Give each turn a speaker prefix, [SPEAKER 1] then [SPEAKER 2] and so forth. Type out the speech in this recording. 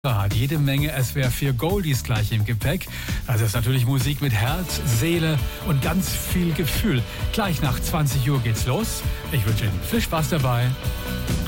[SPEAKER 1] Hat jede Menge SWR4 Goldies gleich im Gepäck. Das ist natürlich Musik mit Herz, Seele und ganz viel Gefühl. Gleich nach 20 Uhr geht's los. Ich wünsche Ihnen viel Spaß dabei.